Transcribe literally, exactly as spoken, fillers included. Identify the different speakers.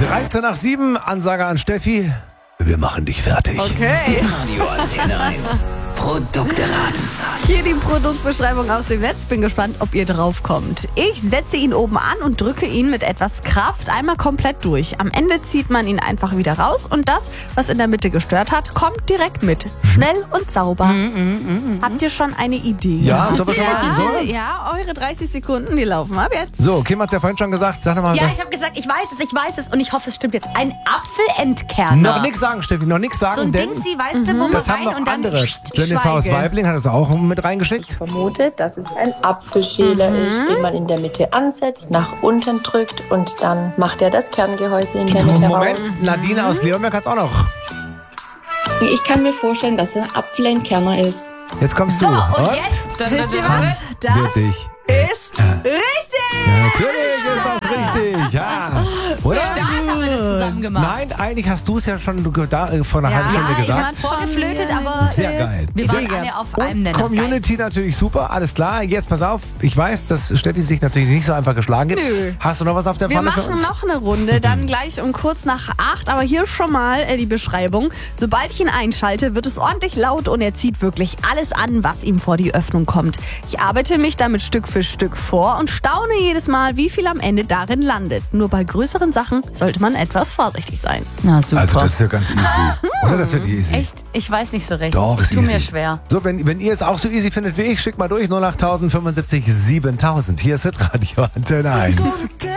Speaker 1: dreizehn nach sieben, Ansage an Steffi. Wir machen dich fertig.
Speaker 2: Okay.
Speaker 3: Radio Antenne eins. Produkte raten.
Speaker 2: Hier die Produktbeschreibung aus dem Netz. Bin gespannt, ob ihr drauf kommt. Ich setze ihn oben an und drücke ihn mit etwas Kraft einmal komplett durch. Am Ende zieht man ihn einfach wieder raus und das, was in der Mitte gestört hat, kommt direkt mit. Schnell und sauber. Mm, mm, mm, Habt ihr schon eine Idee?
Speaker 1: Ja, sollen wir schon
Speaker 2: ja,
Speaker 1: mal? So?
Speaker 2: ja, eure dreißig Sekunden, die laufen ab jetzt.
Speaker 1: So, Kim hat's ja vorhin schon gesagt. Sag nochmal.
Speaker 4: Ja, ich habe gesagt, ich weiß es, ich weiß es und ich hoffe, es stimmt jetzt. Ein Apfelentkerner.
Speaker 1: Noch nichts sagen, Steffi, noch nichts sagen.
Speaker 4: So ein
Speaker 1: denn
Speaker 4: Dingsi, weißt du, wo man
Speaker 1: das haben
Speaker 4: rein
Speaker 1: noch
Speaker 4: und dann...
Speaker 1: andere. Jennifer aus
Speaker 2: Schweige.
Speaker 1: Weibling hat es auch mit reingeschickt.
Speaker 5: Vermute, dass es ein Apfelschäler
Speaker 2: Mhm.
Speaker 5: ist, den man in der Mitte ansetzt, nach unten drückt und dann macht er das Kerngehäuse in der Mitte
Speaker 1: Moment,
Speaker 5: raus.
Speaker 1: Nadine aus Leonberg hat's auch noch.
Speaker 6: Ich kann mir vorstellen, dass es ein Apfelentkerner ist.
Speaker 1: Jetzt kommst
Speaker 4: So,
Speaker 1: du.
Speaker 4: und jetzt...
Speaker 2: Wisst ihr was? Das
Speaker 1: Wirklich.
Speaker 2: ist richtig.
Speaker 1: Natürlich ist das richtig. Ja. Oder?
Speaker 4: Stark haben wir das zusammen gemacht.
Speaker 1: Nein, eigentlich hast du es ja schon du, da, äh, vor einer halben Stunde
Speaker 4: ja, ich
Speaker 1: gesagt.
Speaker 4: hab's vorgeflötet, aber
Speaker 1: Sehr geil.
Speaker 4: wir waren
Speaker 2: Sehr
Speaker 4: alle auf
Speaker 1: Und
Speaker 4: einem Nenner.
Speaker 1: Community natürlich super, alles klar. Jetzt pass auf, ich weiß, dass Steffi sich natürlich nicht so einfach geschlagen gibt.
Speaker 2: Nö.
Speaker 1: Hast du noch was auf der
Speaker 2: Wir
Speaker 1: Pfanne für
Speaker 2: machen
Speaker 1: uns?
Speaker 2: noch eine Runde, dann gleich um kurz nach acht. Aber hier schon mal äh, die Beschreibung. Sobald ich ihn einschalte, wird es ordentlich laut und er zieht wirklich alles an, was ihm vor die Öffnung kommt. Ich arbeite mich damit Stück für Stück vor und staune jedes Mal, wie viel am Ende darin landet. Nur bei größeren Sachen sollte man etwas vorsichtig sein.
Speaker 4: Na super.
Speaker 1: Also das ist ja ganz easy. Oder das wird easy.
Speaker 4: Echt? Ich weiß nicht so recht.
Speaker 1: Doch, ist
Speaker 4: Tu
Speaker 1: easy.
Speaker 4: mir schwer.
Speaker 1: So, wenn, wenn ihr es auch so easy findet wie ich, schickt mal durch null acht fünfundsiebzig siebentausend. Hier ist Hitradio Antenne eins.